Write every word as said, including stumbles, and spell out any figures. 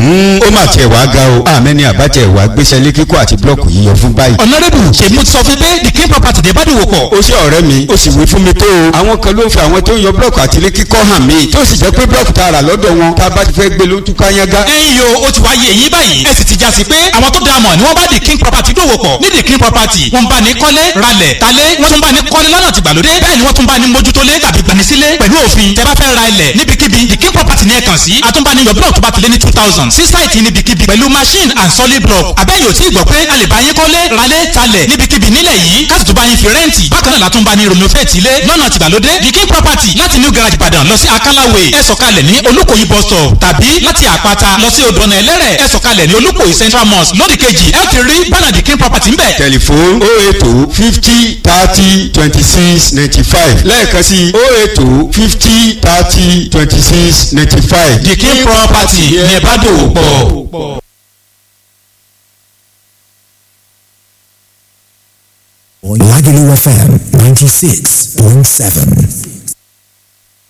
ó mà tiẹ̀ wá ga o àmẹ́ni àbájẹ́ ìwà gbéṣẹ́ lé kíkọ́ àti blọ́ọ̀kù yíyọ fún báyìí. ọ̀nàrẹ́bù ṣèmú ti sọ fún pé the king property dé bá dòwò pọ̀. ó ṣe ọ̀rẹ́ mi ó sì wí fún mi tó o. àwọn kan ló ń fi àwọn tó ń yọ blọ́ọ̀kù àti ilé kíkọ́ hàn mí tó sì jẹ́ pé blọ́ọ̀kù tá a rà lọ́dọ̀ wọn tá a bá ti fẹ́ gbé ló ń túká yángá. ẹ̀yin yo ó ti wá yé yín báyìí ẹ sì ti já sí pé àwọn tó dáa mọ̀ ni wọ́n bá the king property dòwò pọ̀ ní the king property wọ́n bá ní kọ́lé ralẹ̀ talé wọ́n tún bá ní kọ́lé lọ́nà tìgbàlódé bẹ́ẹ̀ ni wọ́n tún bá ní mójútólé tàbí gbanisílé pẹ̀lú òfin tẹ́ bá fẹ́ ra ilẹ̀ níbikíbi the king property ní ẹ kàn sí àtúnbáni yọ block tó bá ti lé ní two thousand sí sáìtì níbikíbi pẹ̀lú machine and solid block àbẹ́yẹ̀ ò tí ì gbọ́ pé a lè bá yín kọ́lé ralé talẹ̀ níbikíbi nílẹ̀ yìí káàtì tó bá yín fi rẹ́ǹtì bákan náà látún bá ní renovate ilé lọ́nà tìgbàlódé the king property láti new garage Ìbàdàn lọ sí Akálàwé ẹ sọ̀kalẹ̀ ní Olúkòyí bus stop tàbí láti Àpáta lọ sí Odò Ọ̀nà Ẹlẹ́rẹ̀ ẹ sọ̀kalẹ̀ ní Olúkòyí central mosque lódì kejì ẹ ti rí bánà the king property ń bẹ̀. tẹlifóònù oh eight oh fifty thirty twenty six ninety five lẹ́ẹ̀kan sí oh eight oh fifty thirty twenty six ninety five. the king property ní ẹ bá dòwò pọ̀. Lagelu F M ninety-six point seven.